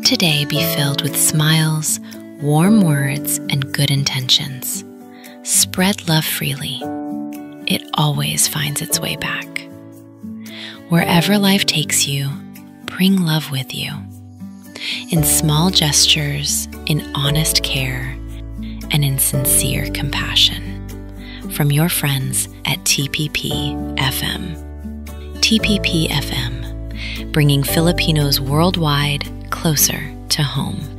today be filled with smiles, warm words, and good intentions. Spread love freely. It always finds its way back. Wherever life takes you, bring love with you. In small gestures, in honest care, and in sincere compassion. From your friends at TPP FM. TPP FM, bringing Filipinos worldwide closer to home.